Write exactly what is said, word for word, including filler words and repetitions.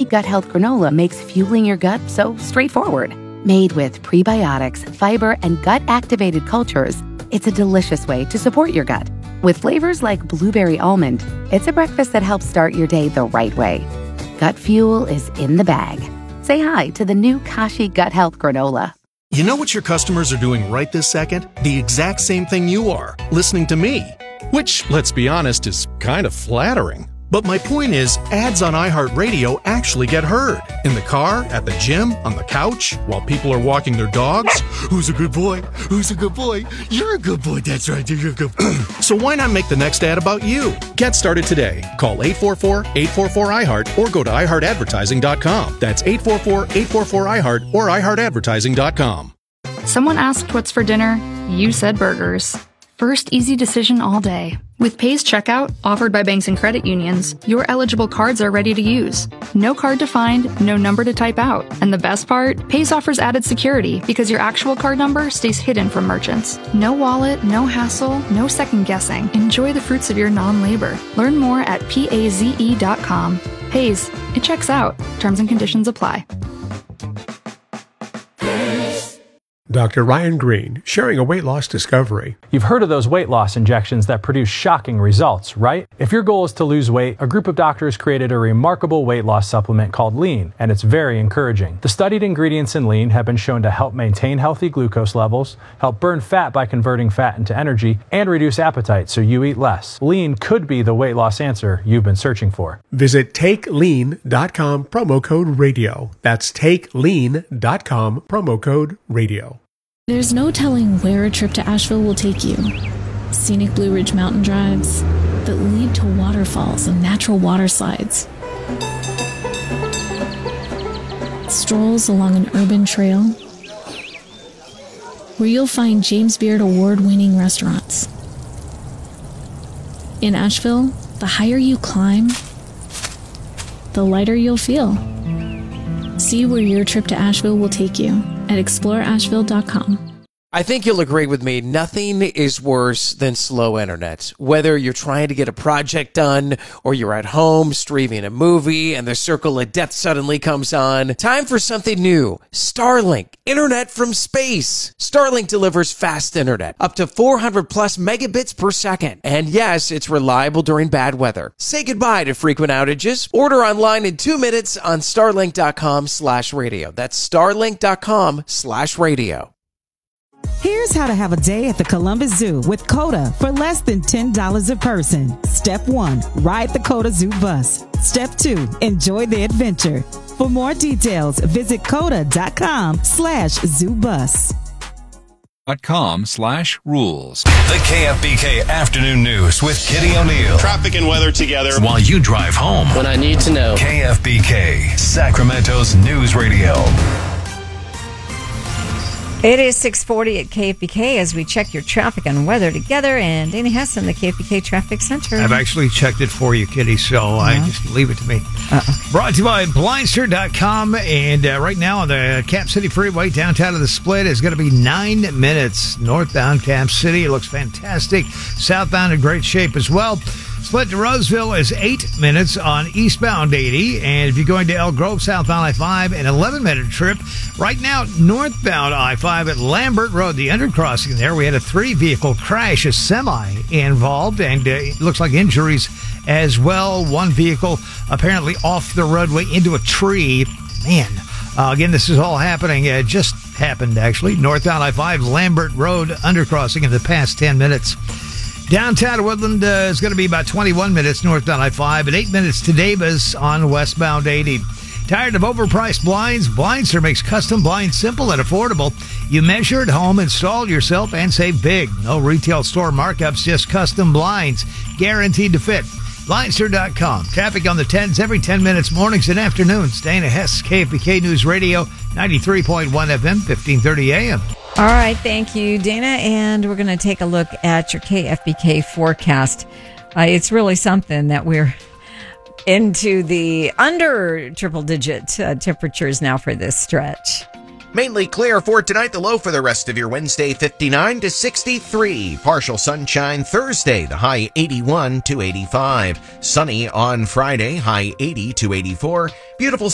Gut Health Granola makes fueling your gut so straightforward. Made with prebiotics, fiber, and gut-activated cultures, it's a delicious way to support your gut. With flavors like blueberry almond, it's a breakfast that helps start your day the right way. Gut fuel is in the bag. Say hi to the new Kashi Gut Health Granola. You know what your customers are doing right this second? The exact same thing you are, listening to me. Which, let's be honest, is kind of flattering. But my point is, ads on iHeartRadio actually get heard. In the car, at the gym, on the couch, while people are walking their dogs. Who's a good boy? Who's a good boy? You're a good boy. That's right. You're a good boy. So why not make the next ad about you? Get started today. Call eight four four, eight four four, I heart or go to i heart advertising dot com. That's eight four four, eight four four, I heart or i heart advertising dot com. Someone asked what's for dinner. You said burgers. First easy decision all day. With Pays Checkout, offered by banks and credit unions, your eligible cards are ready to use. No card to find, no number to type out. And the best part? Pays offers added security because your actual card number stays hidden from merchants. No wallet, no hassle, no second guessing. Enjoy the fruits of your non-labor. Learn more at paze dot com. Pays. It checks out. Terms and conditions apply. Doctor Ryan Green, sharing a weight loss discovery. You've heard of those weight loss injections that produce shocking results, right? If your goal is to lose weight, a group of doctors created a remarkable weight loss supplement called Lean, and it's very encouraging. The studied ingredients in Lean have been shown to help maintain healthy glucose levels, help burn fat by converting fat into energy, and reduce appetite so you eat less. Lean could be the weight loss answer you've been searching for. Visit take lean dot com, promo code radio. That's take lean dot com, promo code radio. There's no telling where a trip to Asheville will take you. Scenic Blue Ridge mountain drives that lead to waterfalls and natural water slides. Strolls along an urban trail where you'll find James Beard award-winning restaurants. In Asheville, the higher you climb, the lighter you'll feel. See where your trip to Asheville will take you at explore asheville dot com. I think you'll agree with me, nothing is worse than slow internet. Whether you're trying to get a project done or you're at home streaming a movie and the circle of death suddenly comes on, time for something new. Starlink, internet from space. Starlink delivers fast internet, up to four hundred plus megabits per second. And yes, it's reliable during bad weather. Say goodbye to frequent outages. Order online in two minutes on starlink dot com slash radio. That's starlink dot com slash radio. Here's how to have a day at the Columbus Zoo with COTA for less than ten dollars a person. Step one, ride the COTA Zoo bus. Step two, enjoy the adventure. For more details, visit coda dot com slash zoo bus. Dot com slash rules. The K F B K Afternoon News with Kitty O'Neill. Traffic and weather together while you drive home. When I need to know. K F B K, Sacramento's news radio. It is six forty at K F B K as we check your traffic and weather together. And Danny Hess in the K F B K Traffic Center. I've actually checked it for you, Kitty, so uh-huh. I just leave it to me. Uh-oh. Brought to you by Blindster dot com. And uh, right now on the Cap City Freeway, downtown of the Split, is going to be nine minutes northbound Cap City. It looks fantastic. Southbound in great shape as well. Split to Roseville is eight minutes on eastbound eighty. And if you're going to Elk Grove, southbound I five, an eleven-minute trip. Right now, northbound I five at Lambert Road, the undercrossing there, we had a three-vehicle crash, a semi involved, and uh, it looks like injuries as well. One vehicle apparently off the roadway into a tree. Man, uh, again, this is all happening. Uh, just happened, actually. Northbound I five, Lambert Road, undercrossing in the past ten minutes. Downtown Woodland uh, is going to be about twenty-one minutes northbound I five and eight minutes to Davis on westbound eighty. Tired of overpriced blinds? Blindster makes custom blinds simple and affordable. You measure at home, install yourself, and save big. No retail store markups, just custom blinds. Guaranteed to fit. Blindster dot com. Traffic on the tens every ten minutes, mornings and afternoons. Dana Hess, K F B K News Radio, ninety-three point one F M, fifteen thirty A M. All right, thank you, Dana. And we're going to take a look at your K F B K forecast. Uh, it's really something that we're into the under triple-digit uh, temperatures now for this stretch. Mainly clear for tonight. The low for the rest of your Wednesday, fifty-nine to sixty-three. Partial sunshine Thursday, the high eighty-one to eighty-five. Sunny on Friday, high eighty to eighty-four. Beautiful